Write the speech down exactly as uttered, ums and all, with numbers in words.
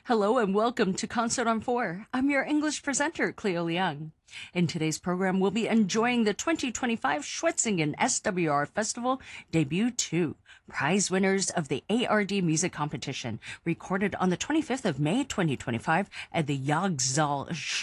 Hello and welcome to Concert on Four. I'm your English presenter, Cleo Liang. In today's program, we'll be enjoying the twenty twenty-five Schwetzingen S W R Festival Debut two, prize winners of the A R D Music Competition, recorded on the twenty-fifth of May twenty twenty-five at the Jagdsaal